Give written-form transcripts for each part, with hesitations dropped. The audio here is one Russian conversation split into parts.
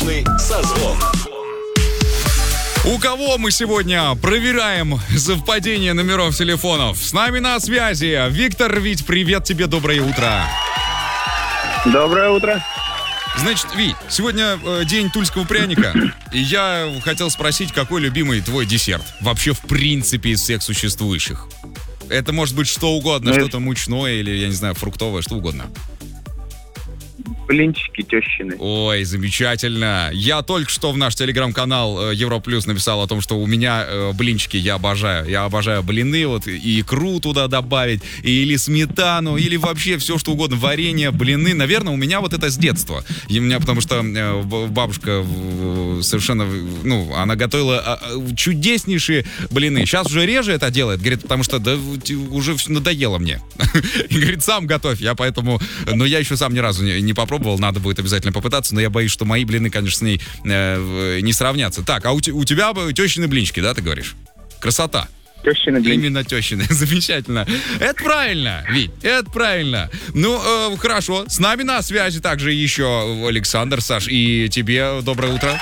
Удачный созвон. У кого мы сегодня проверяем совпадение номеров телефонов? С нами на связи Виктор. Вить, привет тебе, доброе утро. Доброе утро. Значит, Вить, сегодня день тульского пряника, и я хотел спросить, какой любимый твой десерт? Вообще, в принципе, из всех существующих. Это может быть что угодно, что-то мучное или, я не знаю, фруктовое, что угодно. Блинчики тещины. Ой, замечательно. Я только что в наш телеграм-канал Европлюс написал о том, что у меня блинчики я обожаю. Я обожаю блины, вот и икру туда добавить, или сметану, или вообще все, что угодно. Варенье, блины. Наверное, у меня вот это с детства. И у меня, потому что бабушка совершенно, она готовила чудеснейшие блины. Сейчас уже реже это делает, говорит, потому что уже надоело мне. И говорит, сам готовь. Я поэтому, но я еще сам ни разу не попробовал. Надо будет обязательно попытаться, но я боюсь, что мои блины, конечно, с ней не сравнятся. Так, а у тебя тещины блинчики, да, ты говоришь? Красота. Тещины блинчики. Именно тещины. Замечательно. Это правильно, Вить, это правильно. Ну, хорошо. С нами на связи также еще Александр, Саш, и тебе доброе утро.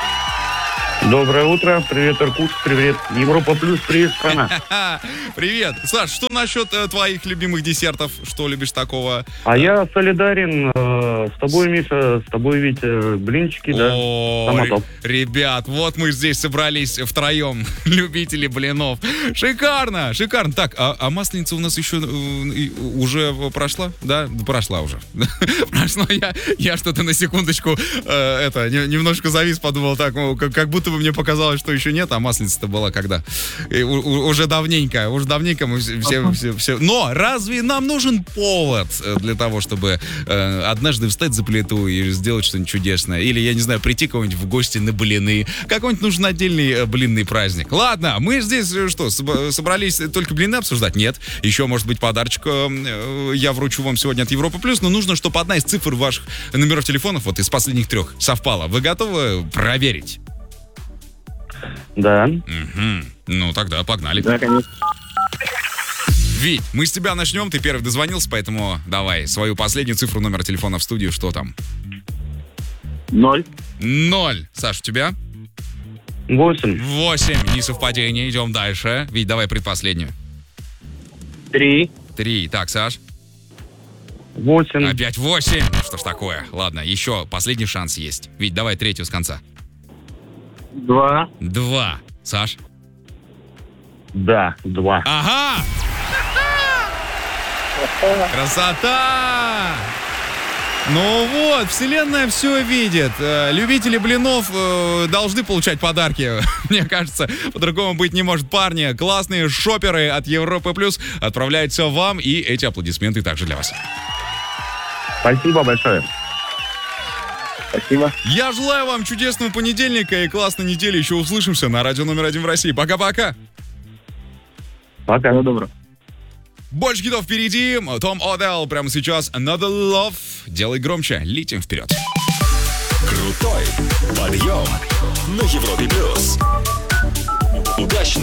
Доброе утро. Привет, Иркутск. Привет, Европа Плюс. Привет, страна. Привет. Саш, что насчет твоих любимых десертов? Что любишь такого? А я солидарен с тобой, Миша, с тобой, Витя. Блинчики, да. О, ребят, вот мы здесь собрались втроем, любители блинов. Шикарно, шикарно. Так, а масленица у нас еще уже прошла? Да, прошла уже. Прошла. Я что-то на секундочку немножко завис, подумал так, как будто бы мне показалось, что еще нет, а масленица-то была когда? Уже давненько мы все. Но разве нам нужен повод для того, чтобы однажды встать за плиту и сделать что-нибудь чудесное? Или, я не знаю, прийти кого-нибудь в гости на блины? Какой-нибудь нужен отдельный блинный праздник. Ладно, мы здесь что, собрались только блины обсуждать? Нет. Еще, может быть, подарочек я вручу вам сегодня от Европы Плюс, но нужно, чтобы одна из цифр ваших номеров телефонов, вот из последних 3, совпала. Вы готовы проверить? Да. Угу. Ну, тогда погнали. Да, конечно. Вить, мы с тебя начнем, ты первый дозвонился, поэтому давай свою последнюю цифру номера телефона в студию, что там? 0. 0. Саш, у тебя? 8. 8. Несовпадение, идем дальше. Вить, давай предпоследнюю. 3. 3. Так, Саш? 8. Опять 8. Ну что ж такое? Ладно, еще последний шанс есть. Вить, давай третью с конца. 2. 2. Саш? Да, 2. Ага! Красота! Ну вот, вселенная все видит. Любители блинов должны получать подарки. Мне кажется, по-другому быть не может. Парни, классные шоперы от Европы Плюс отправляются вам, и эти аплодисменты также для вас. Спасибо большое. Спасибо. Я желаю вам чудесного понедельника и классной недели. Еще услышимся на радио номер 1 в России. Пока-пока. Пока, ну добро. Больше хитов впереди. Том О'Делл прямо сейчас. Another Love. Делай громче. Летим вперед. Крутой подъем на Европе Плюс. Удачный